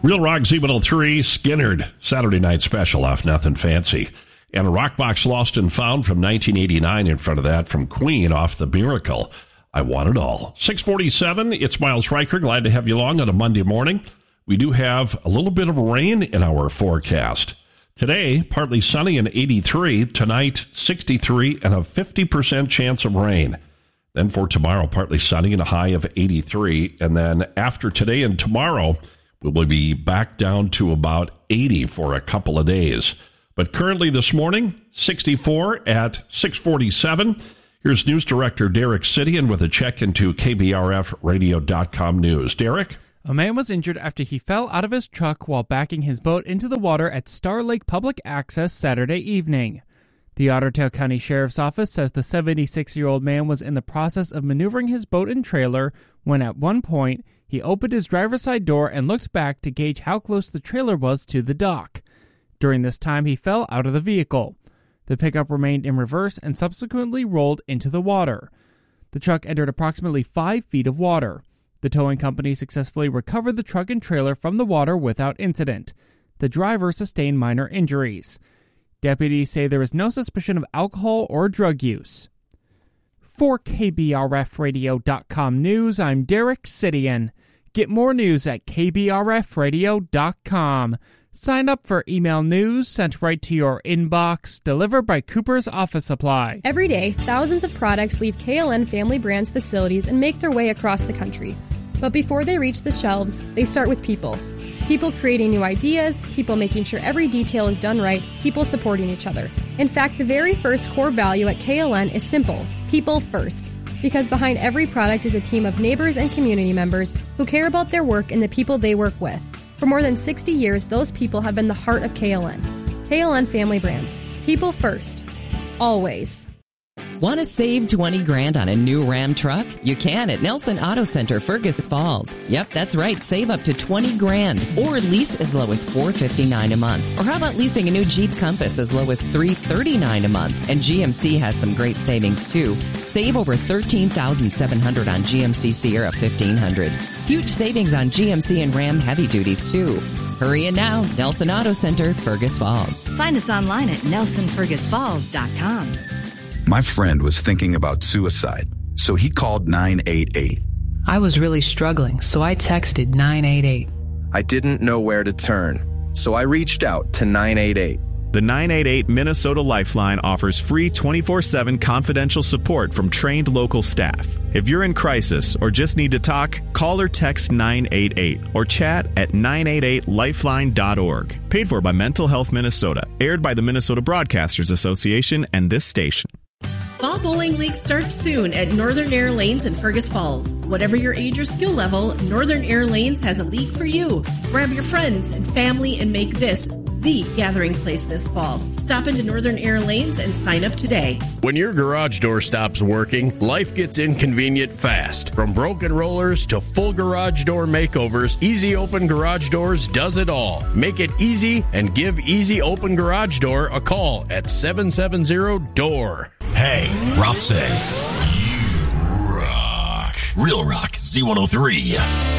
Real Rock Z103, Skinnerd, Saturday Night Special off Nothing Fancy. And a Rockbox Lost and Found from 1989 in front of that from Queen off The Miracle. I Want It All. 647, it's Miles Riker. Glad to have you along on a Monday morning. We do have a little bit of rain in our forecast. Today, partly sunny and 83. Tonight, 63 and a 50% chance of rain. Then for tomorrow, partly sunny and a high of 83. And then after today and tomorrow, we will be back down to about 80 for a couple of days. But currently this morning, 64 at 647. Here's News Director Derek Sidian with a check into KBRFradio.com news. Derek? A man was injured after he fell out of his truck while backing his boat into the water at Star Lake Public Access Saturday evening. The Otter Tail County Sheriff's Office says the 76-year-old man was in the process of maneuvering his boat and trailer when at one point he opened his driver's side door and looked back to gauge how close the trailer was to the dock. During this time, he fell out of the vehicle. The pickup remained in reverse and subsequently rolled into the water. The truck entered approximately 5 feet of water. The towing company successfully recovered the truck and trailer from the water without incident. The driver sustained minor injuries. Deputies say there is no suspicion of alcohol or drug use. For KBRFradio.com news, I'm Derek Sidian. Get more news at KBRFradio.com. Sign up for email news sent right to your inbox, delivered by Cooper's Office Supply. Every day, thousands of products leave KLN Family Brands facilities and make their way across the country. But before they reach the shelves, they start with people. People creating new ideas, people making sure every detail is done right, people supporting each other. In fact, the very first core value at KLN is simple: people first. Because behind every product is a team of neighbors and community members who care about their work and the people they work with. For more than 60 years, those people have been the heart of KLN. KLN Family Brands. People first. Always. Want to save 20 grand on a new Ram truck? You can at Nelson Auto Center, Fergus Falls. Yep, that's right. Save up to 20 grand or lease as low as $459 a month. Or how about leasing a new Jeep Compass as low as $339 a month? And GMC has some great savings too. Save over $13,700 on GMC Sierra 1500. Huge savings on GMC and Ram heavy duties too. Hurry in now. Nelson Auto Center, Fergus Falls. Find us online at nelsonfergusfalls.com. My friend was thinking about suicide, so he called 988. I was really struggling, so I texted 988. I didn't know where to turn, so I reached out to 988. The 988 Minnesota Lifeline offers free 24/7 confidential support from trained local staff. If you're in crisis or just need to talk, call or text 988 or chat at 988lifeline.org. Paid for by Mental Health Minnesota. Aired by the Minnesota Broadcasters Association and this station. Fall Bowling League starts soon at Northern Air Lanes in Fergus Falls. Whatever your age or skill level, Northern Air Lanes has a league for you. Grab your friends and family and make this the gathering place this fall. Stop into Northern Air Lanes and sign up today. When your garage door stops working, life gets inconvenient fast. From broken rollers to full garage door makeovers, Easy Open Garage Doors does it all. Make it easy and give Easy Open Garage Door a call at 770-DOOR. Hey, Roth say, you rock. Real Rock Z103.